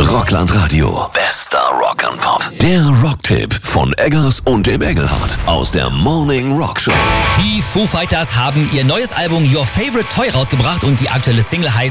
Rockland Radio. Bester Rock'n'Pop. Der Rocktipp von Eggers und dem Engelhardt aus der Morning Rock Show. Die Foo Fighters haben ihr neues Album Your Favorite Toy rausgebracht und die aktuelle Single heißt